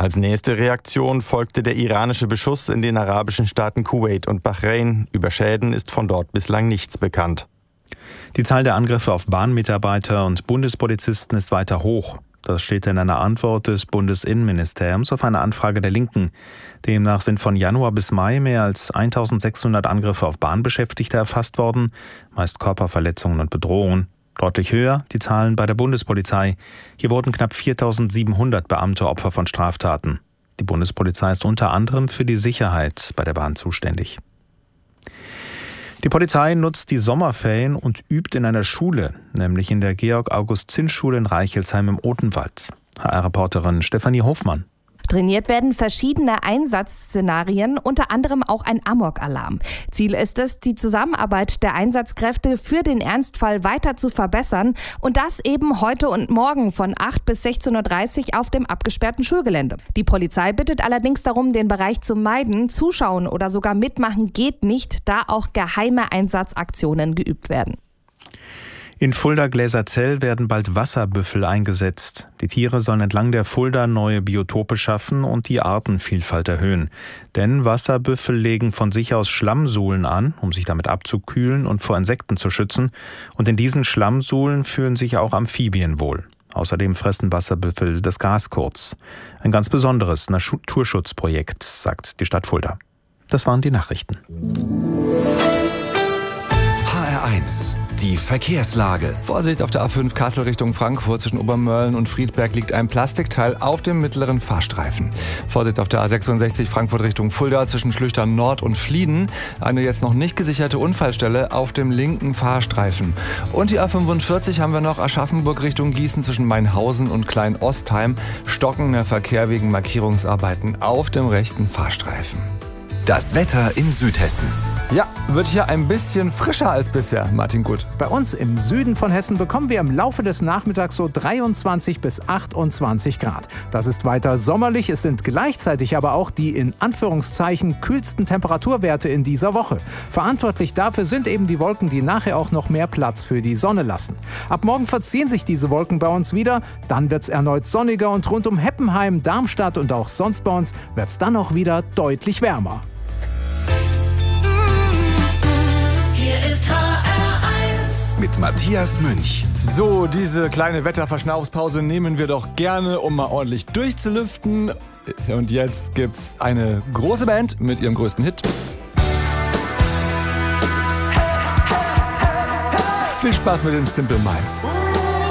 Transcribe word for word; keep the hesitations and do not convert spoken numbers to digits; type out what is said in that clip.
Als nächste Reaktion folgte der iranische Beschuss in den arabischen Staaten Kuwait und Bahrain. Über Schäden ist von dort bislang nichts bekannt. Die Zahl der Angriffe auf Bahnmitarbeiter und Bundespolizisten ist weiter hoch. Das steht in einer Antwort des Bundesinnenministeriums auf eine Anfrage der Linken. Demnach sind von Januar bis Mai mehr als eintausendsechshundert Angriffe auf Bahnbeschäftigte erfasst worden, meist Körperverletzungen und Bedrohungen. Deutlich höher die Zahlen bei der Bundespolizei. Hier wurden knapp viertausendsiebenhundert Beamte Opfer von Straftaten. Die Bundespolizei ist unter anderem für die Sicherheit bei der Bahn zuständig. Die Polizei nutzt die Sommerferien und übt in einer Schule, nämlich in der Georg-August-Zinn-Schule in Reichelsheim im Odenwald. H R-Reporterin Stefanie Hofmann. Trainiert werden verschiedene Einsatzszenarien, unter anderem auch ein Amok-Alarm. Ziel ist es, die Zusammenarbeit der Einsatzkräfte für den Ernstfall weiter zu verbessern und das eben heute und morgen von acht bis sechzehn Uhr dreißig auf dem abgesperrten Schulgelände. Die Polizei bittet allerdings darum, den Bereich zu meiden. Zuschauen oder sogar mitmachen geht nicht, da auch geheime Einsatzaktionen geübt werden. In Fulda-Gläserzell werden bald Wasserbüffel eingesetzt. Die Tiere sollen entlang der Fulda neue Biotope schaffen und die Artenvielfalt erhöhen. Denn Wasserbüffel legen von sich aus Schlammsuhlen an, um sich damit abzukühlen und vor Insekten zu schützen. Und in diesen Schlammsuhlen fühlen sich auch Amphibien wohl. Außerdem fressen Wasserbüffel das Gras kurz. Ein ganz besonderes Naturschutzprojekt, sagt die Stadt Fulda. Das waren die Nachrichten. H R eins. Die Verkehrslage. Vorsicht auf der A fünf Kassel Richtung Frankfurt. Zwischen Obermörlen und Friedberg liegt ein Plastikteil auf dem mittleren Fahrstreifen. Vorsicht auf der A sechsundsechzig Frankfurt Richtung Fulda zwischen Schlüchtern Nord und Flieden. Eine jetzt noch nicht gesicherte Unfallstelle auf dem linken Fahrstreifen. Und die A fünfundvierzig haben wir noch Aschaffenburg Richtung Gießen zwischen Mainhausen und Klein-Ostheim. Stockender Verkehr wegen Markierungsarbeiten auf dem rechten Fahrstreifen. Das Wetter in Südhessen. Ja, wird hier ein bisschen frischer als bisher, Martin Gut. Bei uns im Süden von Hessen bekommen wir im Laufe des Nachmittags so dreiundzwanzig bis achtundzwanzig Grad. Das ist weiter sommerlich, es sind gleichzeitig aber auch die in Anführungszeichen kühlsten Temperaturwerte in dieser Woche. Verantwortlich dafür sind eben die Wolken, die nachher auch noch mehr Platz für die Sonne lassen. Ab morgen verziehen sich diese Wolken bei uns wieder, dann wird es erneut sonniger und rund um Heppenheim, Darmstadt und auch sonst bei uns wird es dann auch wieder deutlich wärmer. Mit Matthias Münch. So, diese kleine Wetterverschnaufspause nehmen wir doch gerne, um mal ordentlich durchzulüften. Und jetzt gibt's eine große Band mit ihrem größten Hit. Viel Spaß mit den Simple Minds.